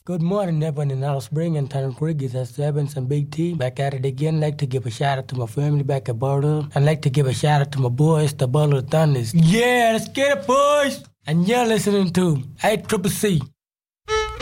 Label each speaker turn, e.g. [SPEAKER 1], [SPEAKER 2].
[SPEAKER 1] Good morning, everyone in Alice Spring and Tanner Rodriguez. That's Evans and Big T. Back at it again. Like to give a shout out to my family back at Bartle. I'd like to give a shout out to my boys, the Butler Thunders. Yeah, let's get it, boys! And you're listening to 8CCC.